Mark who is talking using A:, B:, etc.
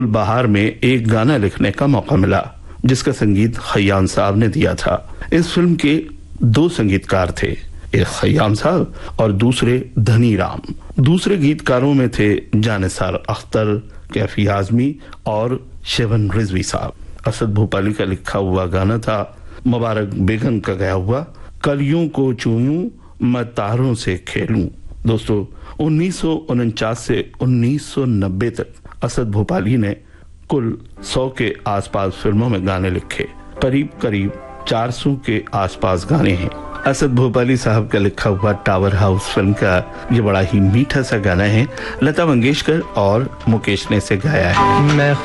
A: बहार में एक गाना लिखने का मौका मिला जिसका संगीत खयाम साहब ने दिया था। इस फिल्म के दो संगीतकार थे, एक खयाम साहब और दूसरे धनी राम। दूसरे गीतकारों में थे जानिसार अख्तर, कैफी आजमी और शेवन रिजवी साहब। असद भोपाली का लिखा हुआ गाना था, मुबारक बेगम का गाया हुआ कलियों को चूमूं मैं तारों से खेलूं। दोस्तों 1949 से 1990 तक असद भोपाली ने कुल 100 के आसपास फिल्मों में गाने लिखे। करीब 400 के आसपास गाने हैं। असद भोपाली साहब का लिखा हुआ टावर हाउस फिल्म का ये बड़ा ही मीठा सा गाना है। लता मंगेशकर और मुकेश ने इसे गाया है।